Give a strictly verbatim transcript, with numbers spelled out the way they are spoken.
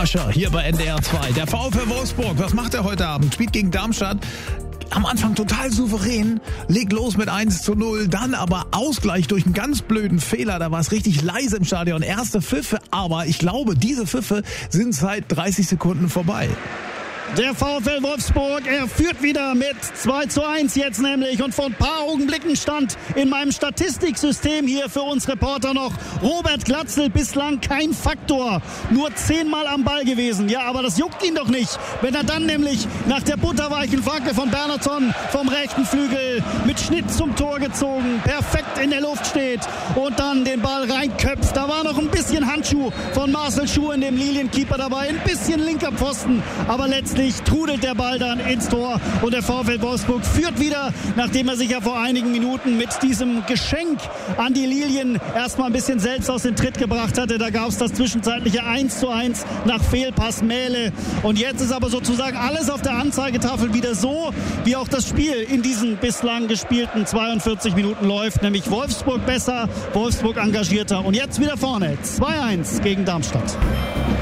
Ascher hier bei N D R zwei. Der VfL Wolfsburg, was macht er heute Abend? Spielt gegen Darmstadt. Am Anfang total souverän, legt los mit eins zu null, dann aber Ausgleich durch einen ganz blöden Fehler. Da war es richtig leise im Stadion. Erste Pfiffe, aber ich glaube, diese Pfiffe sind seit dreißig Sekunden vorbei. Der VfL Wolfsburg, er führt wieder mit zwei zu eins jetzt nämlich. Und vor ein paar Augenblicken stand in meinem Statistiksystem hier für uns Reporter noch Robert Glatzel, bislang kein Faktor. Nur zehnmal am Ball gewesen. Ja, aber das juckt ihn doch nicht. Wenn er dann nämlich nach der butterweichen Flanke von Bernhardsson vom rechten Flügel mit Schnitt zum Tor gezogen, perfekt in der Luft steht und dann den Ball reinköpft. Da war noch ein bisschen Handschuh von Marcel Schuh in dem Lilienkeeper dabei. Ein bisschen linker Pfosten, aber letztlich trudelt der Ball dann ins Tor und der VfL Wolfsburg führt wieder, nachdem er sich ja vor einigen Minuten mit diesem Geschenk an die Lilien erstmal ein bisschen selbst aus dem Tritt gebracht hatte. Da gab es das zwischenzeitliche eins zu eins nach Fehlpass Mähle. Und jetzt ist aber sozusagen alles auf der Anzeigetafel wieder so, wie auch das Spiel in diesen bislang gespielten zweiundvierzig Minuten läuft, nämlich Wolfsburg besser, Wolfsburg engagierter und jetzt wieder vorne. zwei eins gegen Darmstadt.